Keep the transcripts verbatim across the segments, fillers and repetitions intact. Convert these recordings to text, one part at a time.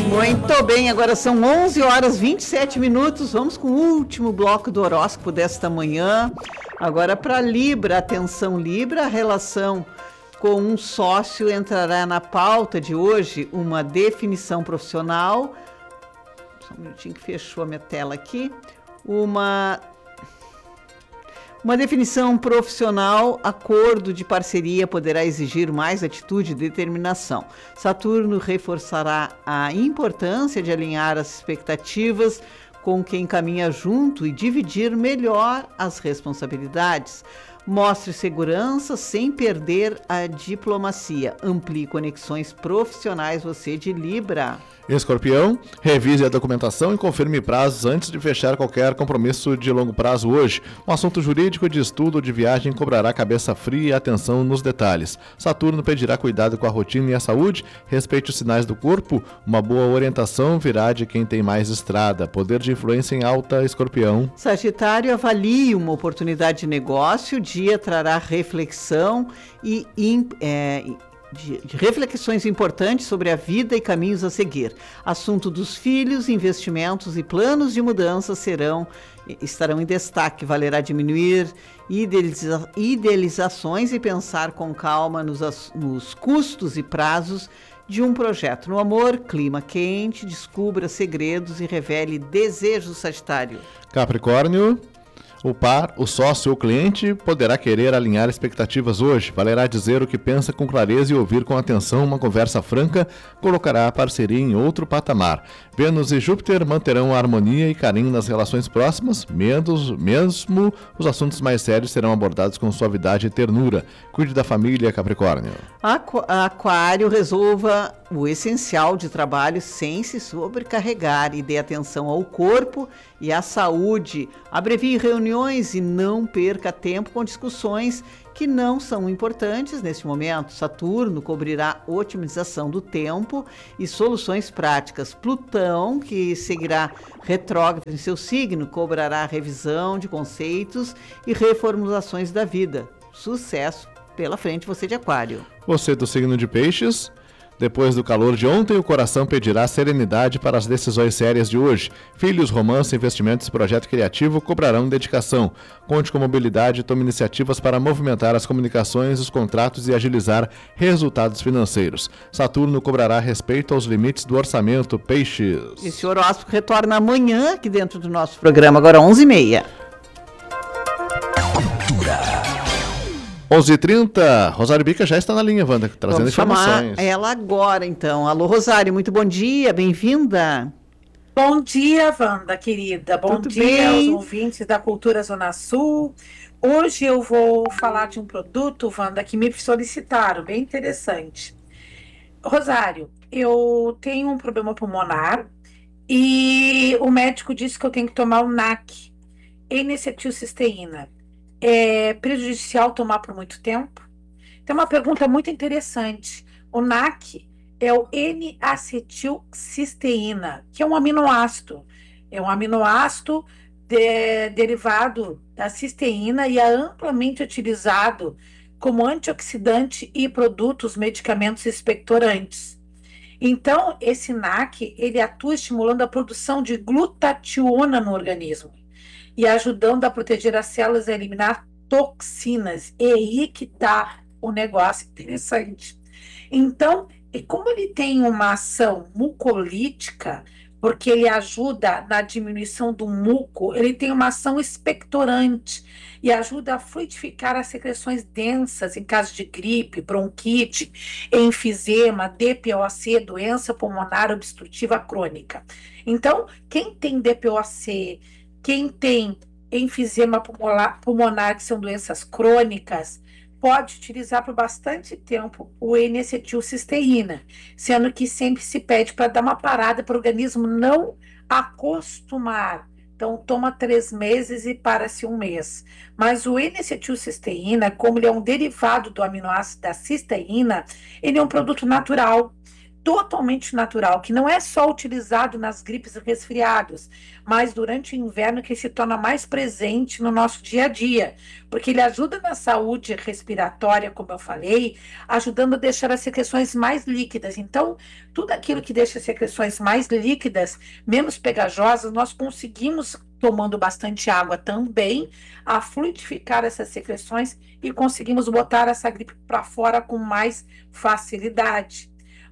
Muito bem, agora são onze horas e vinte e sete minutos. Vamos com o último bloco do horóscopo desta manhã. Agora para Libra, atenção Libra, a relação com um sócio entrará na pauta de hoje, uma definição profissional. Só um minutinho que fechou a minha tela aqui. Uma Uma definição profissional, acordo de parceria poderá exigir mais atitude e determinação. Saturno reforçará a importância de alinhar as expectativas com quem caminha junto e dividir melhor as responsabilidades. Mostre segurança sem perder a diplomacia. Amplie conexões profissionais, você de Libra. Escorpião, revise a documentação e confirme prazos antes de fechar qualquer compromisso de longo prazo hoje. Um assunto jurídico, de estudo ou de viagem cobrará cabeça fria e atenção nos detalhes. Saturno pedirá cuidado com a rotina e a saúde, respeite os sinais do corpo, uma boa orientação virá de quem tem mais estrada. Poder de influência em alta, Escorpião. Sagitário, avalie uma oportunidade de negócio, o dia trará reflexão e... É, De, de reflexões importantes sobre a vida e caminhos a seguir. Assunto dos filhos, investimentos e planos de mudança serão, estarão em destaque. Valerá diminuir idealiza, idealizações e pensar com calma nos, nos custos e prazos de um projeto. No amor, clima quente, descubra segredos e revele desejos, Sagitário. Capricórnio. O par, o sócio ou cliente poderá querer alinhar expectativas hoje. Valerá dizer o que pensa com clareza e ouvir com atenção. Uma conversa franca colocará a parceria em outro patamar. Vênus e Júpiter manterão a harmonia e carinho nas relações próximas, menos, mesmo os assuntos mais sérios serão abordados com suavidade e ternura. Cuide da família, Capricórnio. Aqu- Aquário, resolva o essencial de trabalho sem se sobrecarregar e dê atenção ao corpo e à saúde. Abrevie reuniões e não perca tempo com discussões que não são importantes neste momento. Saturno cobrirá otimização do tempo e soluções práticas. Plutão, que seguirá retrógrado em seu signo, cobrará revisão de conceitos e reformulações da vida. Sucesso pela frente, você de Aquário. Você do signo de Peixes. Depois do calor de ontem, o coração pedirá serenidade para as decisões sérias de hoje. Filhos, romance, investimentos e projeto criativo cobrarão dedicação. Conte com mobilidade e tome iniciativas para movimentar as comunicações, os contratos e agilizar resultados financeiros. Saturno cobrará respeito aos limites do orçamento. Peixes. Esse horóscopo retorna amanhã aqui dentro do nosso programa, agora onze e meia. onze e trinta, Rosário Bica já está na linha, Wanda, trazendo Vamos informações. chamar ela agora, então. Alô, Rosário, muito bom dia, bem-vinda. Bom dia, Wanda, querida. Bom Tudo dia bem? aos ouvintes da Cultura Zona Sul. Hoje eu vou falar de um produto, Wanda, que me solicitaram, bem interessante. Rosário, eu tenho um problema pulmonar e o médico disse que eu tenho que tomar o N A C, N-acetilcisteína. É prejudicial tomar por muito tempo? Tem uma pergunta muito interessante. O N A C é o N-acetilcisteína, que é um aminoácido. É um aminoácido de- derivado da cisteína e é amplamente utilizado como antioxidante e produtos, medicamentos expectorantes. Então, esse N A C, ele atua estimulando a produção de glutationa no organismo e ajudando a proteger as células a eliminar toxinas. E aí que tá o negócio interessante. Então, e como ele tem uma ação mucolítica, porque ele ajuda na diminuição do muco, ele tem uma ação expectorante e ajuda a fluidificar as secreções densas em caso de gripe, bronquite, enfisema, D P O C, doença pulmonar obstrutiva crônica. Então, quem tem D P O C, quem tem enfisema pulmonar, pulmonar, que são doenças crônicas, pode utilizar por bastante tempo o N-acetilcisteína, sendo que sempre se pede para dar uma parada para o organismo não acostumar. Então, toma três meses e para-se um mês. Mas o N-acetilcisteína, como ele é um derivado do aminoácido da cisteína, ele é um produto natural. totalmente natural, que não é só utilizado nas gripes e resfriados, mas durante o inverno que se torna mais presente no nosso dia a dia, porque ele ajuda na saúde respiratória, como eu falei, ajudando a deixar as secreções mais líquidas. Então, tudo aquilo que deixa as secreções mais líquidas, menos pegajosas, nós conseguimos, tomando bastante água também, a fluidificar essas secreções e conseguimos botar essa gripe para fora com mais facilidade.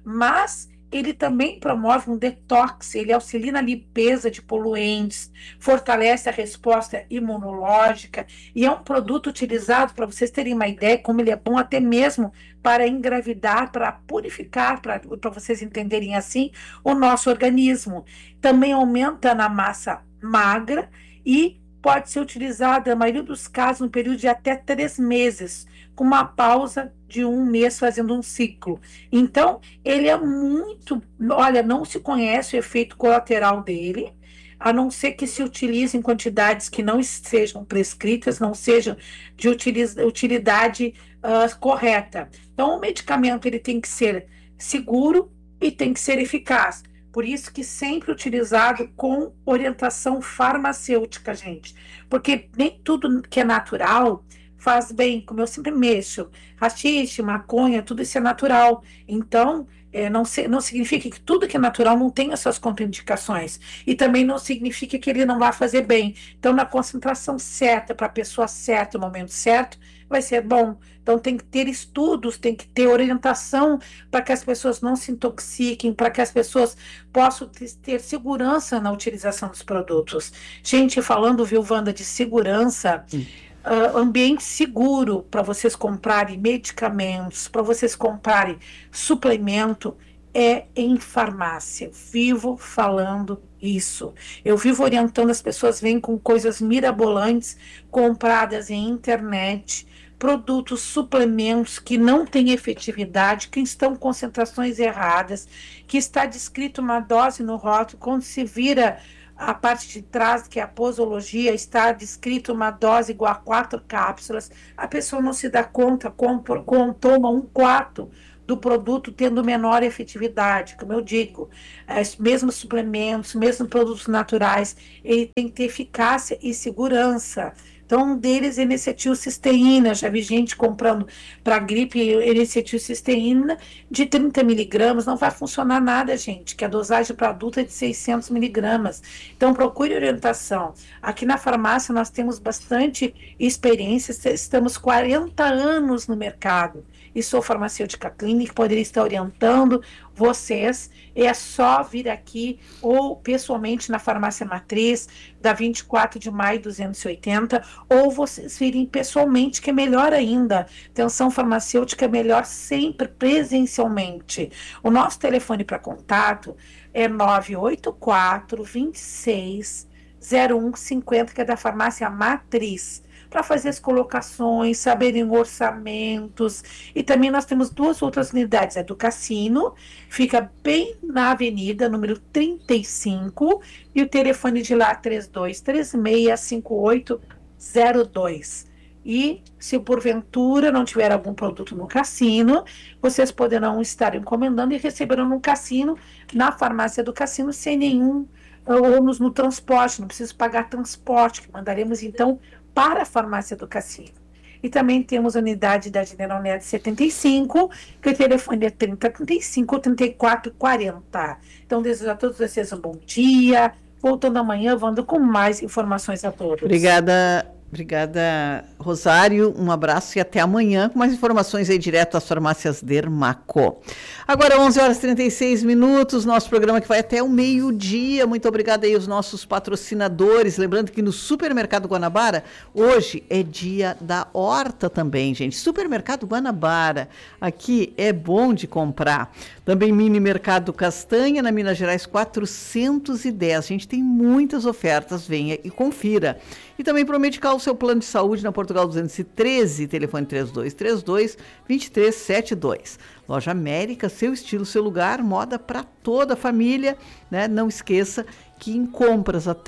Mas ele também promove um detox, ele auxilia na limpeza de poluentes, fortalece a resposta imunológica e é um produto utilizado, para vocês terem uma ideia, como ele é bom até mesmo para engravidar, para purificar, para vocês entenderem assim, o nosso organismo. Também aumenta na massa magra e pode ser utilizado, na maioria dos casos, no período de até três meses, com uma pausa de um mês fazendo um ciclo. Então, ele é muito... Olha, não se conhece o efeito colateral dele, a não ser que se utilize em quantidades que não sejam prescritas, não sejam de utilidade uh, correta. Então, o medicamento ele tem que ser seguro e tem que ser eficaz. Por isso que sempre utilizado com orientação farmacêutica, gente. Porque nem tudo que é natural faz bem, como eu sempre mexo. Haxixe, maconha, tudo isso é natural. Então, é, não, se, não significa que tudo que é natural não tenha suas contraindicações. E também não significa que ele não vai fazer bem. Então, na concentração certa, para a pessoa certa, no momento certo, vai ser bom. Então, tem que ter estudos, tem que ter orientação para que as pessoas não se intoxiquem, para que as pessoas possam ter segurança na utilização dos produtos. Gente, falando, viu, Wanda, de segurança... Hum. Uh, ambiente seguro para vocês comprarem medicamentos, para vocês comprarem suplemento, é em farmácia. Vivo falando isso. Eu vivo orientando as pessoas, vêm com coisas mirabolantes compradas em internet, produtos, suplementos que não têm efetividade, que estão com concentrações erradas, que está descrito uma dose no rótulo, quando se vira a parte de trás, que é a posologia, está descrito uma dose igual a quatro cápsulas, a pessoa não se dá conta, com, com, toma um quarto do produto tendo menor efetividade. Como eu digo, é, mesmo suplementos, mesmo produtos naturais, ele tem que ter eficácia e segurança. Então, um deles é N-acetilcisteína. Já vi gente comprando para gripe N-acetilcisteína de trinta miligramas. Não vai funcionar nada, gente, que a dosagem para adulto é de seiscentos miligramas. Então, procure orientação. Aqui na farmácia nós temos bastante experiência, estamos quarenta anos no mercado. E sou farmacêutica clínica, poderia estar orientando vocês. É só vir aqui ou pessoalmente na farmácia matriz, da vinte e quatro de maio duzentos e oitenta, ou vocês virem pessoalmente, que é melhor ainda. Atenção farmacêutica é melhor sempre presencialmente. O nosso telefone para contato é nove oito quatro, dois seis, zero um cinco zero, que é da farmácia matriz, para fazer as colocações, saberem orçamentos. E também nós temos duas outras unidades, a do Cassino, fica bem na avenida, número trinta e cinco, e o telefone de lá três dois três seis, cinco oito zero dois. E se porventura não tiver algum produto no Cassino, vocês poderão estar encomendando e receberão no Cassino, na farmácia do Cassino, sem nenhum ônus no transporte, não precisa pagar transporte, que mandaremos então para a farmácia do Cassino. E também temos a unidade da General Net setenta e cinco, que o telefone é trinta, trinta e cinco, trinta e quatro, quarenta. Então, desejo a todos vocês um bom dia. Voltando amanhã, Wanda, com mais informações a todos. Obrigada, obrigada, Rosário. Um abraço e até amanhã com mais informações aí direto às farmácias Dermaco. Agora, onze horas e trinta e seis minutos, nosso programa que vai até o meio-dia. Muito obrigada aí aos nossos patrocinadores. Lembrando que no Supermercado Guanabara, hoje é dia da horta também, gente. Supermercado Guanabara, aqui é bom de comprar. Também Mini Mercado Castanha, na Minas Gerais quatrocentos e dez. A gente tem muitas ofertas, venha e confira. E também para o Medical, o seu plano de saúde na Portugal duzentos e treze, telefone três dois três dois, dois três sete dois. Loja América, seu estilo, seu lugar, moda para toda a família, né? Não esqueça que em compras até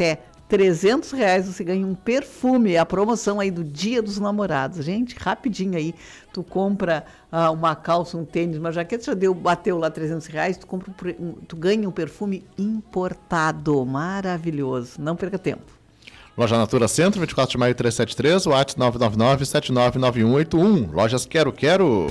trezentos reais você ganha um perfume, é a promoção aí do Dia dos Namorados. Gente, rapidinho aí, tu compra ah, uma calça, um tênis, uma jaqueta, já deu, bateu lá trezentos reais, tu, compra um, tu ganha um perfume importado, maravilhoso, não perca tempo. Loja Natura Centro, vinte e quatro de maio trezentos e setenta e três, WhatsApp nove nove nove, sete nove nove um oito um. Lojas Quero Quero.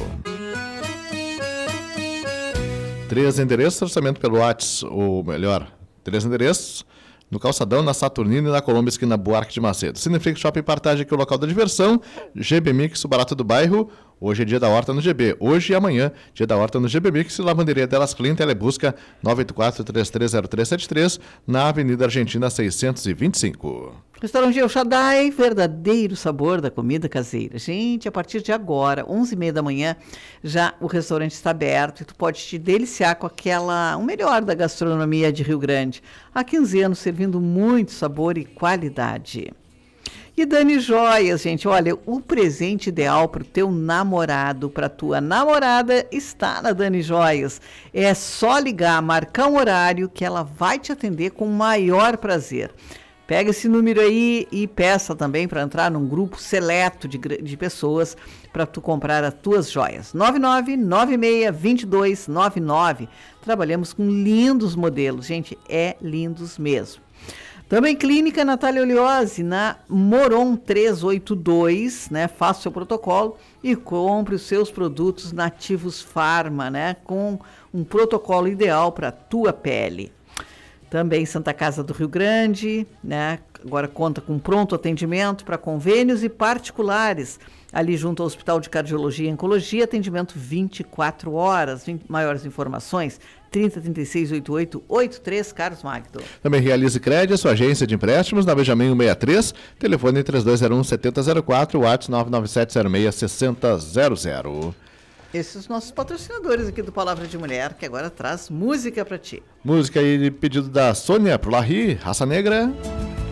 Três endereços, orçamento pelo WhatsApp, ou melhor, três endereços, no Calçadão, na Saturnina e na Colômbia, esquina Buarque de Macedo. Cineflix Shopping Partage, aqui o local da diversão. G B Mix, o barato do bairro. Hoje é dia da horta no G B. Hoje e amanhã, dia da horta no G B Mix. Lavanderia Delas Clean, telebusca nove oito quatro, três três zero três sete três, na Avenida Argentina seiscentos e vinte e cinco. Restaurante El Shaddai, verdadeiro sabor da comida caseira. Gente, a partir de agora, onze e meia da manhã, já o restaurante está aberto e tu pode te deliciar com aquela, o melhor da gastronomia de Rio Grande. Há quinze anos servindo muito sabor e qualidade. E Dani Joias, gente, olha, o presente ideal para o teu namorado, para tua namorada, está na Dani Joias. É só ligar, marcar um horário que ela vai te atender com o maior prazer. Pega esse número aí e peça também para entrar num grupo seleto de, de pessoas para tu comprar as tuas joias. nove nove nove seis dois dois nove nove. Trabalhamos com lindos modelos, gente, é lindos mesmo. Também Clínica Natália Oleose, na Moron trezentos e oitenta e dois, né? Faça o seu protocolo e compre os seus produtos Nativos Farma, né? Com um protocolo ideal para a tua pele. Também Santa Casa do Rio Grande, né? Agora conta com pronto atendimento para convênios e particulares. Ali junto ao Hospital de Cardiologia e Oncologia, atendimento vinte e quatro horas. Maiores informações, trinta, trinta e seis, oitenta e oito, oitenta e três, Carlos Magdo. Também Realize Crédito, sua agência de empréstimos, na Benjamin cento e sessenta e três, telefone três dois zero um, sete zero zero quatro, WhatsApp nove nove sete zero seis, seis zero zero zero. Esses os nossos patrocinadores aqui do Palavra de Mulher, que agora traz música para ti. Música aí de pedido da Sônia pro Larry, Raça Negra.